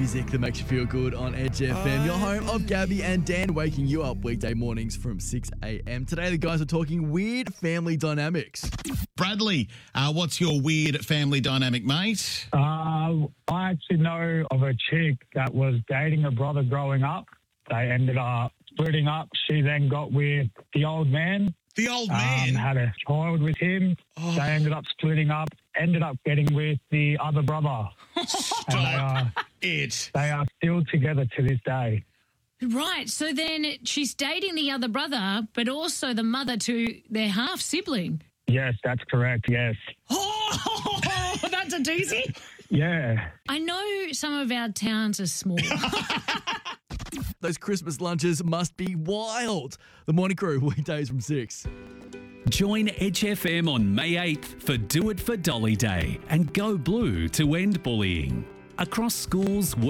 music that makes you feel good on Edge FM. Your home of Gabby and Dan, waking you up weekday mornings from 6 a.m. Today, the guys are talking weird family dynamics. Bradley, what's your weird family dynamic, mate? I actually know of a chick that was dating a brother growing up. They ended up splitting up. She then got with the old man. The old man? Had a child with him. Oh. They ended up splitting up, ended up getting with the other brother. Stop it. They are still together to this day. Right, so then she's dating the other brother, but also the mother to their half-sibling. Yes, that's correct, yes. Oh, that's a doozy. Yeah. I know some of our towns are small. Those Christmas lunches must be wild. The Morning Crew, weekdays from 6. Join Edge FM on May 8th for Do It for Dolly Day and go blue to end bullying. Across schools,